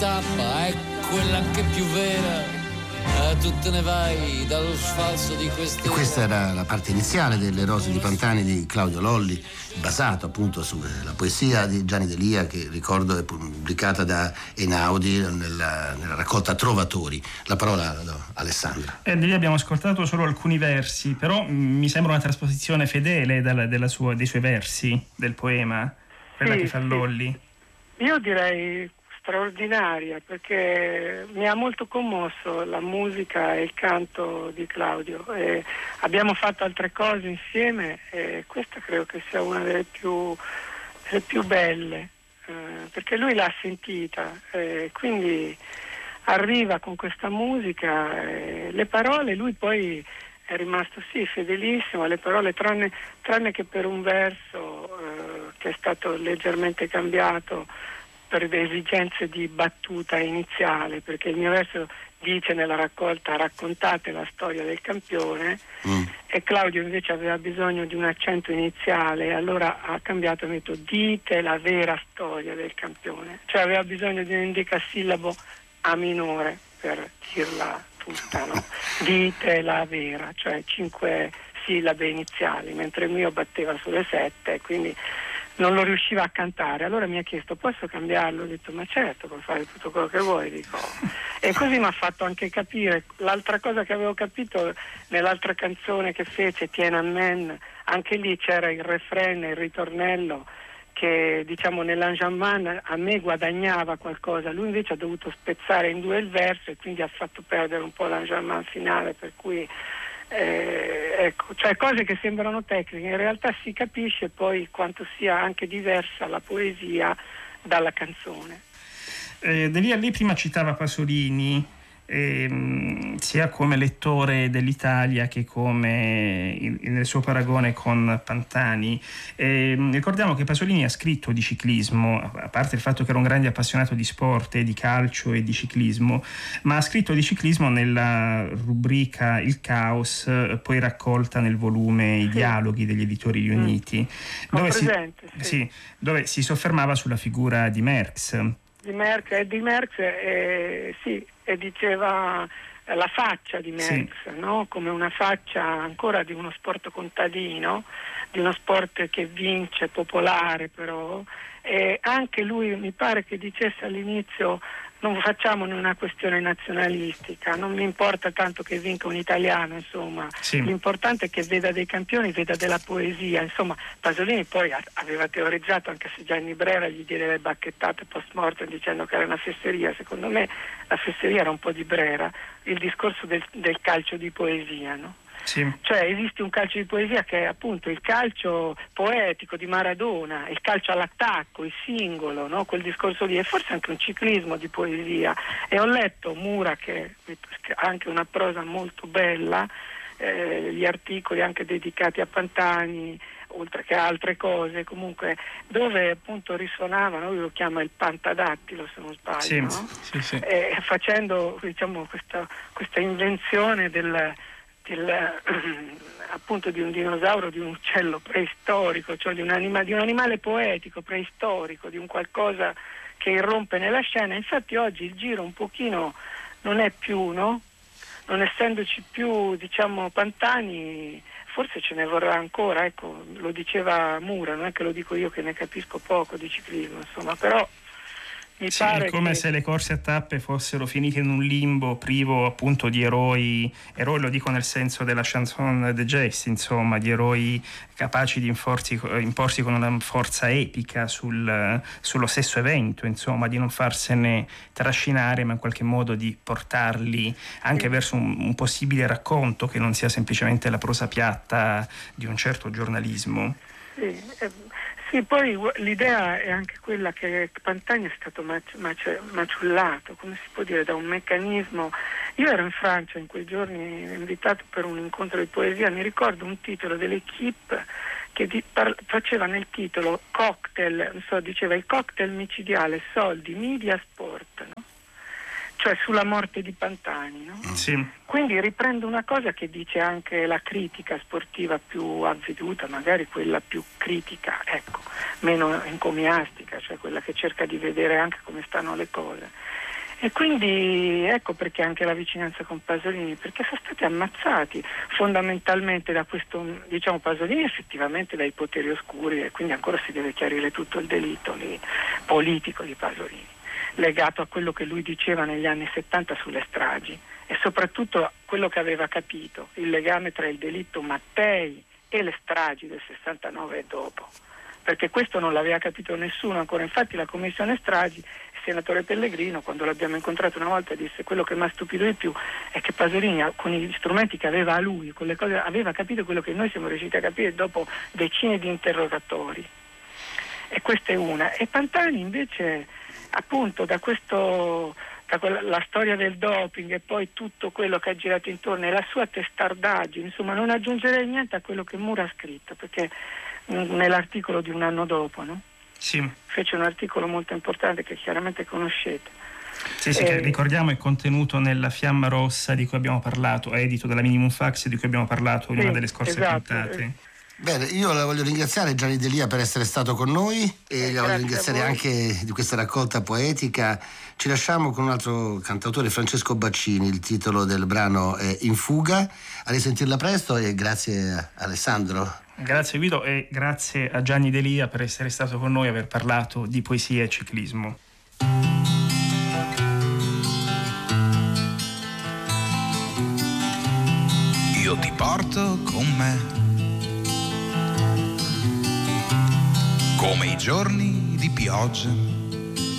tappa è quella anche più vera. Tu te ne vai dallo sfalso di queste... Questa era la parte iniziale delle Rose di Pantani di Claudio Lolli, basato appunto sulla poesia di Gianni Delia, che ricordo è pubblicata da Einaudi nella raccolta Trovatori. La parola a Alessandra. Lì abbiamo ascoltato solo alcuni versi, però mi sembra una trasposizione fedele dei suoi versi del poema, quella che fa Lolli. Io direi straordinaria, perché mi ha molto commosso la musica e il canto di Claudio. Abbiamo fatto altre cose insieme e questa credo che sia una delle più belle, perché lui l'ha sentita, quindi arriva con questa musica, le parole, lui poi è rimasto fedelissimo alle parole, tranne che per un verso che è stato leggermente cambiato per le esigenze di battuta iniziale, perché il mio verso dice nella raccolta: raccontate la storia del campione, e Claudio invece aveva bisogno di un accento iniziale, allora ha cambiato, ha detto dite la vera storia del campione, cioè aveva bisogno di un indicasillabo a minore per dirla tutta, no? Dite la vera, cioè 5 sillabe iniziali, mentre il mio batteva sulle 7, quindi non lo riusciva a cantare. Allora mi ha chiesto: posso cambiarlo? Ho detto: ma certo, puoi fare tutto quello che vuoi, dico. E così mi ha fatto anche capire l'altra cosa che avevo capito nell'altra canzone che fece, Tiananmen. Anche lì c'era il refrain, il ritornello, che diciamo nell'enjambment a me guadagnava qualcosa, lui invece ha dovuto spezzare in due il verso e quindi ha fatto perdere un po' l'enjambment finale, per cui ecco, cioè cose che sembrano tecniche, in realtà si capisce poi quanto sia anche diversa la poesia dalla canzone. Delia lì prima citava Pasolini, sia come lettore dell'Italia che come nel suo paragone con Pantani. Ricordiamo che Pasolini ha scritto di ciclismo, a parte il fatto che era un grande appassionato di sport, di calcio e di ciclismo, ma ha scritto di ciclismo nella rubrica Il Caos, poi raccolta nel volume I Dialoghi degli Editori Riuniti, dove si soffermava sulla figura di Merckx. E diceva la faccia di Merckx, no? Come una faccia ancora di uno sport contadino, di uno sport che vince, popolare però, e anche lui mi pare che dicesse all'inizio: non facciamone una questione nazionalistica, non mi importa tanto che vinca un italiano, insomma, l'importante è che veda dei campioni, veda della poesia, insomma. Pasolini poi aveva teorizzato, anche se Gianni Brera gli diede le bacchettate post mortem dicendo che era una fesseria. Secondo me la fesseria era un po' di Brera, il discorso del calcio di poesia, no? Sì. Cioè esiste un calcio di poesia che è appunto il calcio poetico di Maradona, il calcio all'attacco, il singolo, no? Quel discorso lì, e forse anche un ciclismo di poesia. E ho letto Mura, che ha anche una prosa molto bella, gli articoli anche dedicati a Pantani, oltre che a altre cose, comunque, dove appunto risuonavano, lui lo chiama il pantadattilo se non sbaglio, no? Facendo diciamo questa invenzione appunto di un dinosauro, di un uccello preistorico, cioè di un animale poetico preistorico, di un qualcosa che irrompe nella scena. Infatti oggi il giro un pochino non è più, no? Non essendoci più, diciamo, Pantani, forse ce ne vorrà ancora, ecco, lo diceva Mura, non è che lo dico io che ne capisco poco di ciclismo, insomma, però è come se le corse a tappe fossero finite in un limbo privo appunto di eroi lo dico nel senso della chanson de geste, insomma, di eroi capaci di imporsi con una forza epica sullo stesso evento, insomma, di non farsene trascinare, ma in qualche modo di portarli anche verso un possibile racconto che non sia semplicemente la prosa piatta di un certo giornalismo. Sì, poi l'idea è anche quella che Pantani è stato maciullato, come si può dire, da un meccanismo. Io ero in Francia in quei giorni, invitato per un incontro di poesia, mi ricordo un titolo dell'Equipe che faceva nel titolo cocktail, diceva il cocktail micidiale, soldi, media, sport, no? Cioè sulla morte di Pantani, no? Sì. Quindi riprendo una cosa che dice anche la critica sportiva più avveduta, magari quella più critica, ecco, meno encomiastica, cioè quella che cerca di vedere anche come stanno le cose. E quindi ecco perché anche la vicinanza con Pasolini, perché sono stati ammazzati fondamentalmente da questo, diciamo, Pasolini effettivamente dai poteri oscuri, e quindi ancora si deve chiarire tutto il delitto politico di Pasolini, legato a quello che lui diceva negli anni 70 sulle stragi, e soprattutto quello che aveva capito, il legame tra il delitto Mattei e le stragi del 69 e dopo, perché questo non l'aveva capito nessuno ancora. Infatti la commissione stragi, il senatore Pellegrino, quando l'abbiamo incontrato una volta, disse: quello che mi ha stupito di più è che Pasolini, con gli strumenti che aveva lui, con le cose, aveva capito quello che noi siamo riusciti a capire dopo decine di interrogatori. E questa è una. E Pantani invece, appunto, la storia del doping e poi tutto quello che ha girato intorno e la sua testardaggine, insomma, non aggiungerei niente a quello che Mura ha scritto, perché nell'articolo di un anno dopo, no? Sì. Fece un articolo molto importante che chiaramente conoscete. Sì, che ricordiamo è contenuto nella Fiamma Rossa di cui abbiamo parlato, edito dalla Minimum Fax, di cui abbiamo parlato in una delle scorse puntate. Bene, io la voglio ringraziare Gianni D'Elia per essere stato con noi e la voglio ringraziare anche di questa raccolta poetica. Ci lasciamo con un altro cantautore, Francesco Baccini, il titolo del brano è In fuga. A risentirla presto e grazie a Alessandro. Grazie Guido e grazie a Gianni D'Elia per essere stato con noi e aver parlato di poesia e ciclismo. Io ti porto con me come i giorni di pioggia